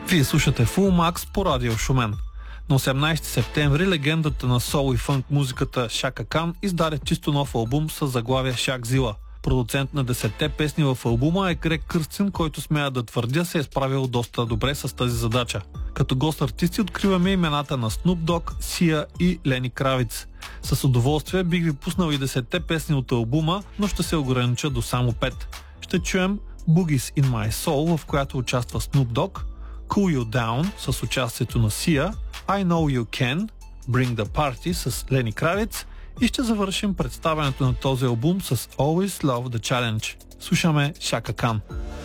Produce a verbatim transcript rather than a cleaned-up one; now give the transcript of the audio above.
Вие слушате Full Max по Радио Шумен. На осемнайсети септември легендата на сол и фънк музиката Шака Кан издаде чисто нов албум с заглавие Шак Зила. Продуцент на десетте песни в албума е Грег Кърстин, който смея да твърдя се е справил доста добре с тази задача. Като гост артисти откриваме имената на Snoop Dogg, Sia и Лени Кравиц. С удоволствие бих ви пуснал и десетте песни от албума, но ще се огранича до само пет. Ще чуем Boogies in My Soul, в която участва Snoop Dogg, Cool You Down с участието на Sia, I Know You Can, Bring the Party с Лени Кравиц и ще завършим представянето на този албум с Always Love the Challenge. Слушаме Шака Кан.